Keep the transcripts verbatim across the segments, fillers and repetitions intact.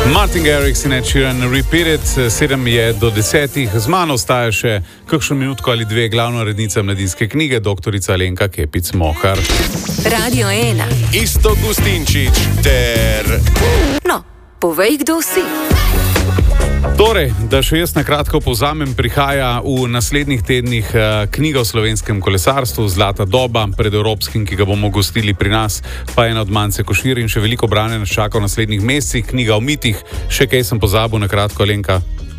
Martin Garrix in Ed Sheeran, Repeat It, sedem je do desetih, z mano ostaja še kakšno minutko ali dve glavna urednica Mladinske knjige, doktorica Alenka Kepic-Mohar. Radio ena. Iztok Gustinčič ter... No, povej, kdo si. Torej, da še jaz na kratko povzamem, prihaja v naslednjih tednih uh, knjiga o slovenskem kolesarstvu, Zlata doba, pred evropskim, ki ga bomo gostili pri nas, pa ena od Mance Košir in še veliko branja nas čaka v naslednjih mesecih, knjiga o mitih, še kaj sem pozabil na kratko, Alenka?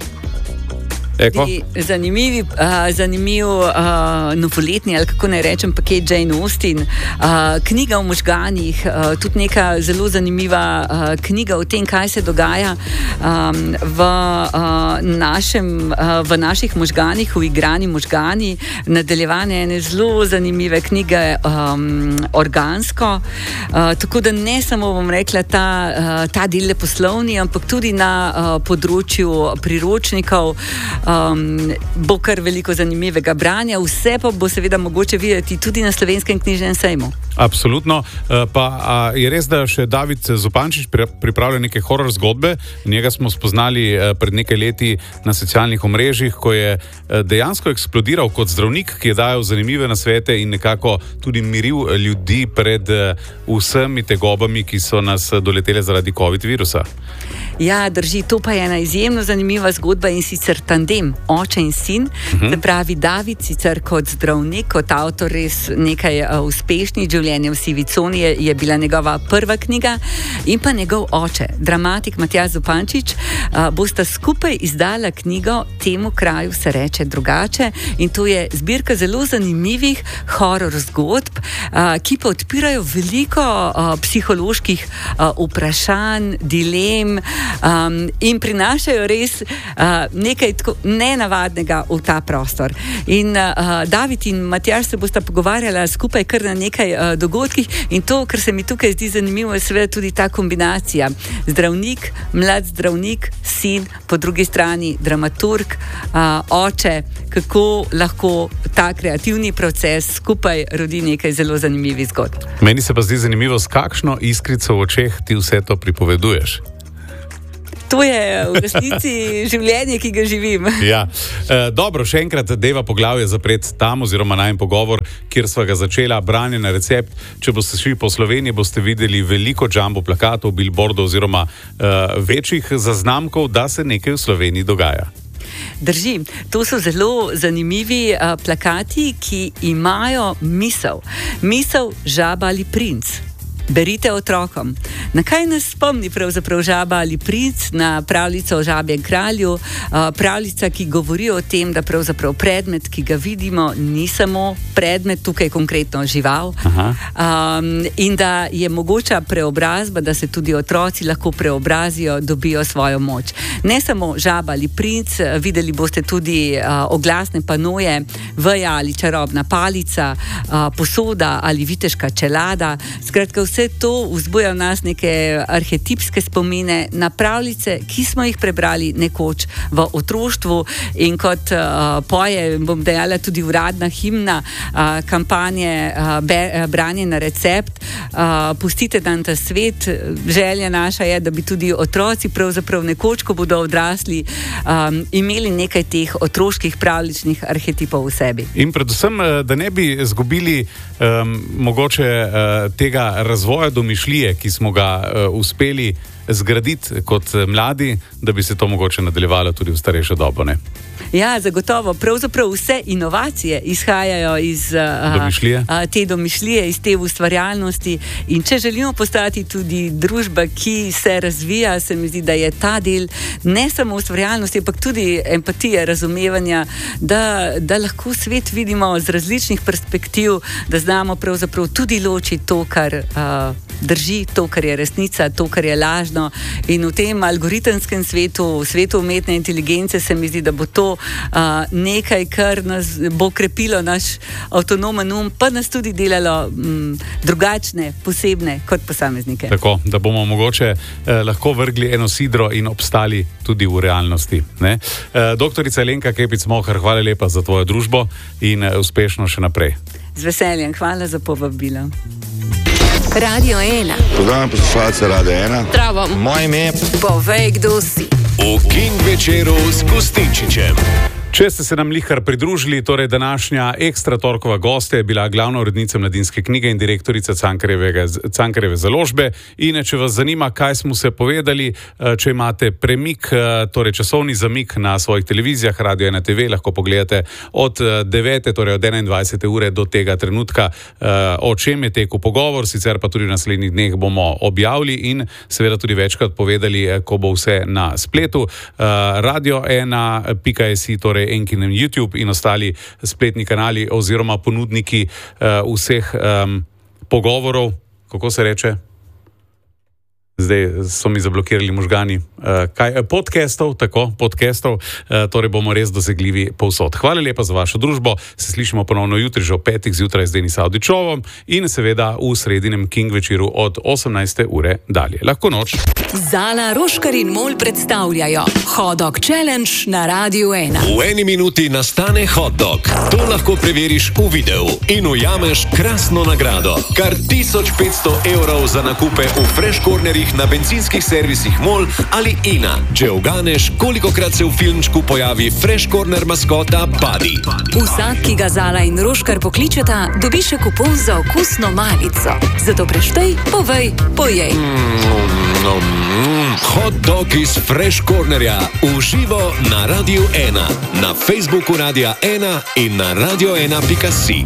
Zanimivi, uh, zanimiv uh, novoletni, ali kako naj rečem, paket Jane Austen, uh, knjiga o možganih, uh, tudi neka zelo zanimiva uh, knjiga o tem, kaj se dogaja um, v, uh, našem, uh, v naših možganih, v igrani možgani, nadaljevanje ene zelo zanimive knjige um, organsko, uh, tako da ne samo, bom rekla, ta, uh, ta del leposlovni, ampak tudi na uh, področju priročnikov. Um, bo kar veliko zanimivega branja, vse pa bo seveda mogoče videti tudi na Slovenskem knjižnem sejmu. Absolutno, pa a, je res, da še David Zupančič pripravlja neke horror zgodbe, njega smo spoznali pred nekaj leti na socialnih omrežjih, ko je dejansko eksplodiral kot zdravnik, ki je dajal zanimive nasvete in nekako tudi miril ljudi pred vsemi tegobami, ki so nas doletele zaradi COVID virusa. Ja, drži, to pa je ena izjemno zanimiva zgodba in sicer tandem, oče in sin, uh-huh. Se pravi David, sicer kot zdravnik, kot avtor res nekaj uh, uspešnih življenj v sivi coni, je, je bila njegova prva knjiga in pa njegov oče, dramatik Matjaž Zupančič, uh, bosta skupaj izdala knjigo Temu kraju se reče drugače in to je zbirka zelo zanimivih horror zgodb, uh, ki pa odpirajo veliko uh, psiholoških uh, vprašanj, dilem, Um, in prinašajo res uh, nekaj tako nenavadnega v ta prostor. In uh, David in Matjaž se bosta pogovarjala skupaj kar na nekaj uh, dogodkih in to, kar se mi tukaj zdi zanimivo, je seveda tudi ta kombinacija. Zdravnik, mlad zdravnik, sin, po drugi strani dramaturg, uh, oče, kako lahko ta kreativni proces skupaj rodi nekaj zelo zanimivih zgodb. Meni se pa zdi zanimivo, s kakšno iskrico v očeh ti vse to pripoveduješ. To je v resnici življenje, ki ga živim. Ja. E, dobro, še enkrat deva poglavje zapret tam oziroma najin pogovor, kjer sva ga začela, branje na recept. Če boste šli po Sloveniji, boste videli veliko jumbo plakatov, billboardov oziroma e, večjih zaznamkov, da se nekaj v Sloveniji dogaja. Drži, to so zelo zanimivi uh, plakati, ki imajo misel. Misel žaba ali princ. Berite otrokom. Na kaj nas spomni pravzaprav žaba ali princ? Na pravljico o žabjem kralju, pravljica, ki govori o tem, da pravzaprav predmet, ki ga vidimo, ni samo predmet, tukaj konkretno žival, um, in da je mogoča preobrazba, da se tudi otroci lahko preobrazijo, dobijo svojo moč. Ne samo žaba ali princ, videli boste tudi uh, oglasne panoje, veja ali čarobna palica, uh, posoda ali viteška čelada, skratka vse to vzbuja v nas neke arhetipske spomine na pravljice, ki smo jih prebrali nekoč v otroštvu in kot uh, poje, bom dejala, tudi uradna himna uh, kampanje uh, be, uh, branje na recept, uh, pustite dan ta svet, želja naša je, da bi tudi otroci pravzaprav nekoč, ko bodo odrasli, um, imeli nekaj teh otroških pravljičnih arhetipov v sebi. In predvsem, da ne bi izgubili um, mogoče uh, tega razvoja domišljije, ki smo ga uh, uspeli zgraditi kot mladi, da bi se to mogoče nadaljevalo tudi v starejšo dobo, ne? Ja, zagotovo. Pravzaprav vse inovacije izhajajo iz uh, domišljije. Uh, te domišljije, iz te ustvarjalnosti in če želimo postati tudi družba, ki se razvija, se mi zdi, da je ta del ne samo ustvarjalnosti, ampak tudi empatije, razumevanja, da, da lahko svet vidimo z različnih perspektiv, da znamo pravzaprav tudi ločiti to, kar uh, drži, to, kar je resnica, to, kar je lažno in v tem algoritemskem svetu, v svetu umetne inteligence se mi zdi, da bo to Uh, nekaj, kar nas bo krepilo naš avtonomen um, pa nas tudi delalo um, drugačne, posebne kot posameznike. Tako, da bomo mogoče eh, lahko vrgli eno sidro in obstali tudi v realnosti. Ne? Eh, doktorica Alenka Kepic-Mohar, hvala lepa za tvojo družbo in eh, uspešno še naprej. Z veseljem, hvala za povabilo. Radio ena. Pozdravljam poslušalce Radia ena. Zdravo. Moje ime je... Povej, kdo si. V King večeru s Gustinčičem. Če ste se nam lihkar pridružili, torej današnja ekstra torkova gostja je bila glavna urednica Mladinske knjige in direktorica Cankarjeve založbe. In če vas zanima, kaj smo se povedali, če imate premik, torej časovni zamik na svojih televizijah, Radio ena T V, lahko pogledate od devete, torej od enaindvajsete ure do tega trenutka, o čem je tekel pogovor, sicer pa tudi v naslednjih dneh bomo objavili in seveda tudi večkrat povedali, ko bo vse na spletu. radio ena pika si, torej Enkinem YouTube in ostali spletni kanali oziroma ponudniki uh, vseh um, pogovorov, kako se reče? Zdaj so mi zablokirali možgani. Uh, kaj, podcastov, tako, podcastov, uh, torej bomo res dosegljivi povsod. Hvala lepa za vašo družbo, se slišimo ponovno jutri že ob petih zjutraj z Denis Avdičovom in seveda v sredinem King večeru od osemnajste ure dalje. Lahko noč. Zala, Roškar in Mol predstavljajo Hot Dog Challenge na Radio ena. V eni minuti nastane hot dog. To lahko preveriš v videu in ujameš krasno nagrado. Kar tisoč petsto evrov za nakupe v Fresh Cornerih na bencinskih servisih Mol ali Ina. Če uganeš, kolikokrat se v filmčku pojavi Fresh Corner maskota Buddy. Vsak, ki ga Zala in Roškar pokličeta, dobi še kupon za okusno malico. Zato preštej, povej, pojej. Mm, no, mm, hot dog iz Fresh Cornerja. Uživo na Radio ena, na Facebooku Radia ena in na radio ena pika si.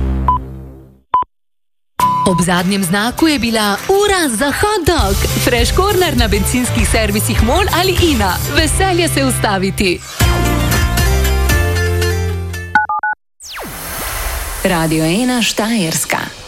Ob zadnjem znaku je bila ura za hot dog. Fresh Corner na bencinskih servisih Mol ali Ina. Veselje se ustaviti. Radio ena Štajerska.